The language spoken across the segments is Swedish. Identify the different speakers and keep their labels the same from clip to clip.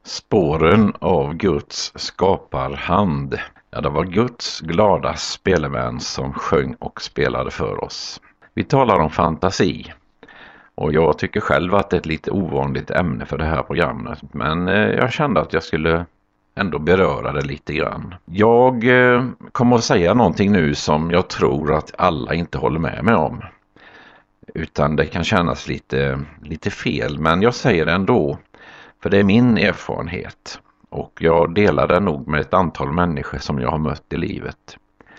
Speaker 1: Spåren av Guds skaparhand. Ja, det var Guds glada spelmän som sjöng och spelade för oss. Vi talar om fantasi. Och jag tycker själv att det är ett lite ovanligt ämne för det här programmet. Men jag kände att jag skulle ändå beröra det lite grann. Jag kommer att säga någonting nu som jag tror att alla inte håller med mig om. Utan det kan kännas lite fel, men jag säger det ändå. För det är min erfarenhet. Och jag delar det nog med ett antal människor som jag har mött i livet.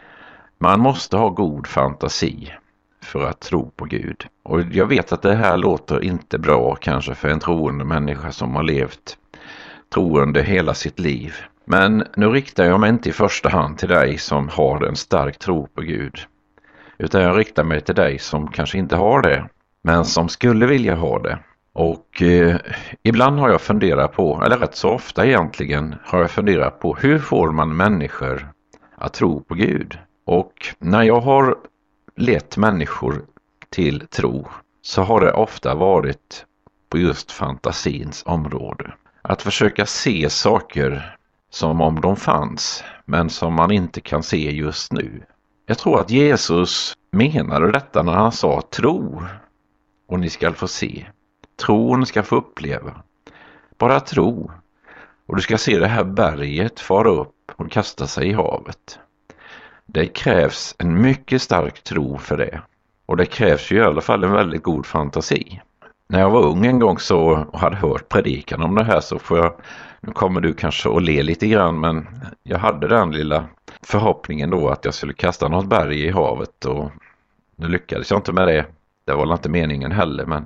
Speaker 1: Man måste ha god fantasi för att tro på Gud. Och jag vet att det här låter inte bra kanske för en troende människa som har levt troende hela sitt liv. Men nu riktar jag mig inte i första hand till dig som har en stark tro på Gud. Utan jag riktar mig till dig som kanske inte har det, men som skulle vilja ha det. Och ibland har jag funderat på, eller rätt så ofta egentligen, har jag funderat på hur får man människor att tro på Gud? Och när jag har lett människor till tro så har det ofta varit på just fantasins område. Att försöka se saker som om de fanns, men som man inte kan se just nu. Jag tror att Jesus menade detta när han sa tro och ni ska få se. Tro och ni ska få uppleva. Bara tro. Och du ska se det här berget fara upp och kasta sig i havet. Det krävs en mycket stark tro för det. Och det krävs ju i alla fall en väldigt god fantasi. När jag var ung en gång så och hade hört predikan om det här så nu kommer du kanske att le lite grann, men jag hade den lilla förhoppningen då att jag skulle kasta något berg i havet och nu lyckades jag inte med det. Det var inte meningen heller, men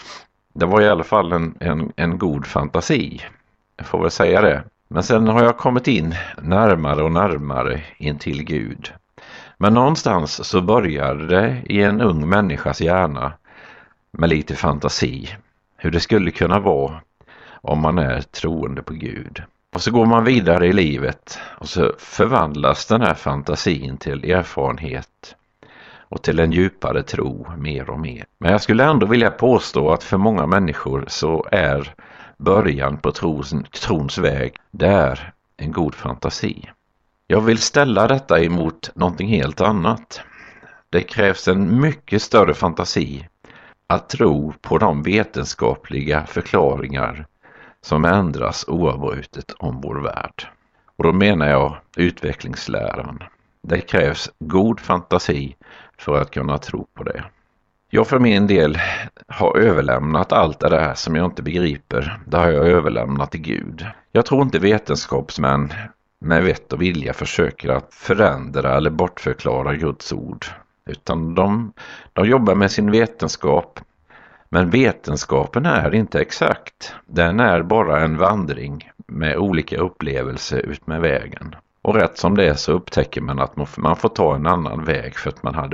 Speaker 1: det var i alla fall en god fantasi. Jag får väl säga det. Men sen har jag kommit in närmare och närmare in till Gud. Men någonstans så började det i en ung människas hjärna med lite fantasi. Hur det skulle kunna vara om man är troende på Gud. Och så går man vidare i livet och så förvandlas den här fantasin till erfarenhet och till en djupare tro mer och mer. Men jag skulle ändå vilja påstå att för många människor så är början på trons väg där en god fantasi. Jag vill ställa detta emot någonting helt annat. Det krävs en mycket större fantasi att tro på de vetenskapliga förklaringar som ändras oavbrutet om vår värld. Och då menar jag utvecklingsläran. Det krävs god fantasi för att kunna tro på det. Jag för min del har överlämnat allt det där som jag inte begriper. Det har jag överlämnat till Gud. Jag tror inte vetenskapsmän med vett och vilja försöker att förändra eller bortförklara Guds ord. Utan de jobbar med sin vetenskap. Men vetenskapen är inte exakt. Den är bara en vandring med olika upplevelser ut med vägen. Och rätt som det är så upptäcker man att man får ta en annan väg för att man hade